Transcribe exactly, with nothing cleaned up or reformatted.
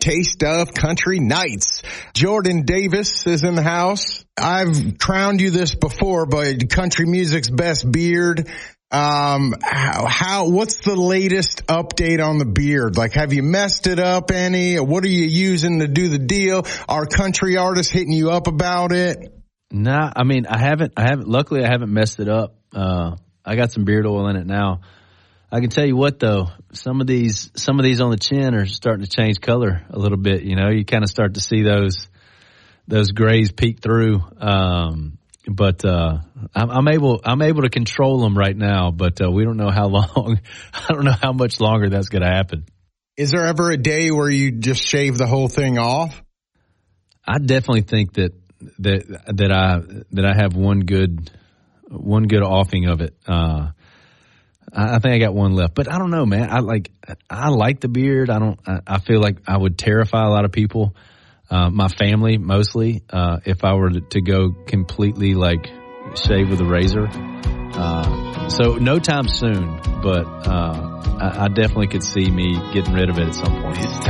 Taste of Country Nights. Jordan Davis is in the house. I've crowned you this before, but country music's best beard. Um, how, how, what's the latest update on the beard? Like, have you messed it up any? What are you using to do the deal? Are country artists hitting you up about it? Nah, I mean, I haven't, I haven't, luckily I haven't messed it up. Uh, I got some beard oil in it now. I can tell you what though, some of these, some of these on the chin are starting to change color a little bit. You know, you kind of start to see those, those grays peek through. Um, But uh, I'm, I'm able I'm able to control them right now, but uh, we don't know how long. I don't know how much longer that's going to happen. Is there ever a day where you just shave the whole thing off? I definitely think that that that I that I have one good one good offing of it. Uh, I, I think I got one left, but I don't know, man. I like I like the beard. I don't. I, I feel like I would terrify a lot of people. Uh, my family, mostly, uh, if I were to, to go completely, like, shave with a razor. Uh, so no time soon, but uh, I, I definitely could see me getting rid of it at some point.